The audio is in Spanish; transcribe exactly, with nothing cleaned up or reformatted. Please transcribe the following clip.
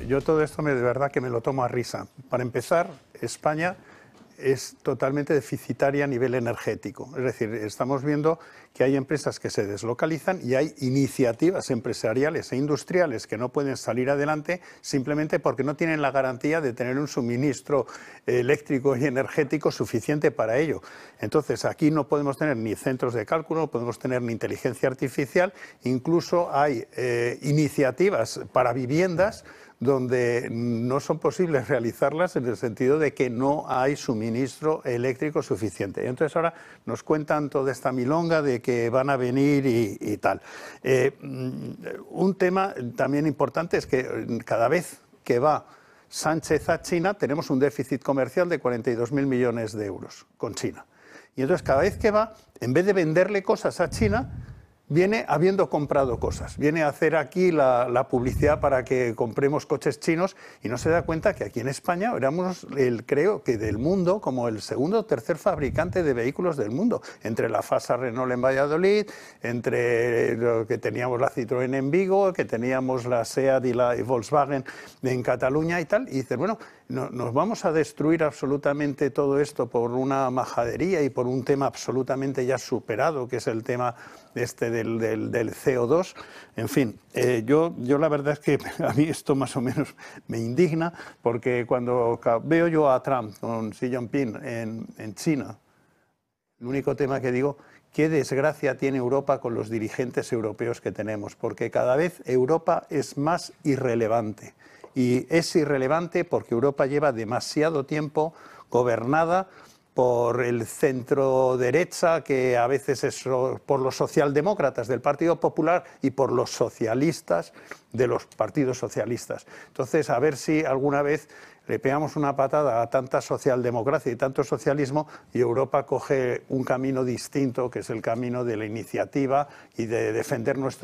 yo todo esto me, de verdad que me lo tomo a risa. Para empezar, España es totalmente deficitaria a nivel energético. Es decir, estamos viendo que hay empresas que se deslocalizan y hay iniciativas empresariales e industriales que no pueden salir adelante simplemente porque no tienen la garantía de tener un suministro eléctrico y energético suficiente para ello. Entonces, aquí no podemos tener ni centros de cálculo, no podemos tener ni inteligencia artificial, incluso hay eh, iniciativas para viviendas donde no son posibles realizarlas en el sentido de que no hay suministro eléctrico suficiente. Entonces ahora nos cuentan toda esta milonga de que van a venir y, y tal. Eh, un tema también importante es que cada vez que va Sánchez a China tenemos un déficit comercial de cuarenta y dos mil millones de euros con China. Y entonces cada vez que va, en vez de venderle cosas a China, viene habiendo comprado cosas, viene a hacer aquí la, la publicidad para que compremos coches chinos y no se da cuenta que aquí en España éramos, el, creo que del mundo, como el segundo o tercer fabricante de vehículos del mundo, entre la Fasa Renault en Valladolid, entre lo que teníamos la Citroën en Vigo, que teníamos la SEAT y la Volkswagen en Cataluña y tal, y dices, bueno, no, nos vamos a destruir absolutamente todo esto por una majadería y por un tema absolutamente ya superado, que es el tema este del, del, del C O dos. En fin, eh, yo, yo la verdad es que a mí esto más o menos me indigna, porque cuando veo yo a Trump con Xi Jinping en, en China, el único tema que digo, qué desgracia tiene Europa con los dirigentes europeos que tenemos, porque cada vez Europa es más irrelevante. Y es irrelevante porque Europa lleva demasiado tiempo gobernada por el centro derecha, que a veces es por los socialdemócratas del Partido Popular y por los socialistas de los partidos socialistas. Entonces, a ver si alguna vez le pegamos una patada a tanta socialdemocracia y tanto socialismo y Europa coge un camino distinto, que es el camino de la iniciativa y de defender nuestro